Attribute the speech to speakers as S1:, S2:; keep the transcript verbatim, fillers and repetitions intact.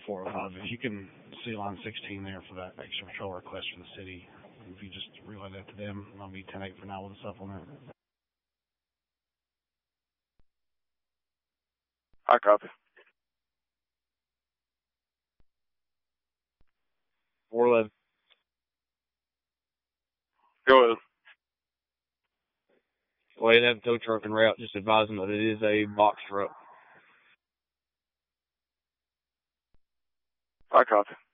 S1: four oh five. If you can see line sixteen there for that extra patrol request from the city, if you just relay that to them, I'll be ten eight for now with a supplement.
S2: I copy.
S3: four eleven.
S2: Go ahead.
S3: Go ahead and have a tow truck en route. Just advise them that it is a box truck.
S2: I copy.